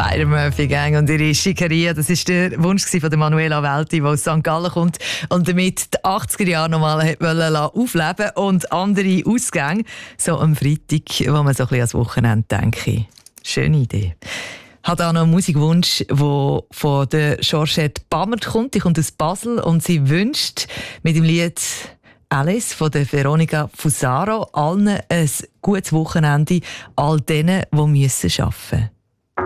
Spider Murphy Gang und ihre Schickeria. Das war der Wunsch von der Manuela Welti, die aus St. Gallen kommt und damit die 80er Jahre nochmal aufleben und andere Ausgänge. So am Freitag, wo man so ein bisschen ans Wochenende denke. Schöne Idee. Ich habe auch noch einen Musikwunsch, der von der Georgette Bammert kommt. Die kommt aus Basel und sie wünscht mit dem Lied Alice von der Veronica Fusaro allen ein gutes Wochenende, all denen, die arbeiten müssen.